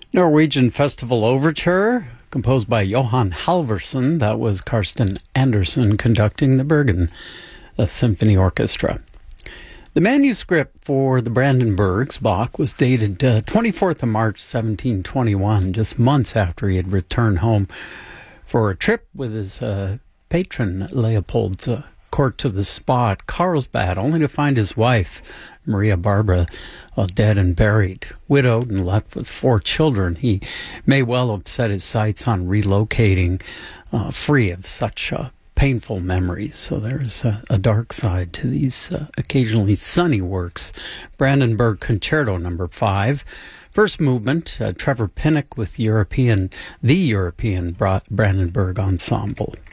Norwegian Festival Overture, composed by Johan Halvorsen. That was Karsten Andersen conducting the Bergen Symphony Orchestra. The manuscript for the Brandenburgs Bach was dated 24th of March 1721, just months after he had returned home for a trip with his patron Leopold's court to the spot, Carlsbad, only to find his wife, Maria Barbara, dead and buried, widowed and left with 4 children. He may well have set his sights on relocating free of such painful memories. So there's a dark side to these occasionally sunny works. Brandenburg Concerto No. 5. First movement, Trevor Pinnock with the European Brandenburg Ensemble.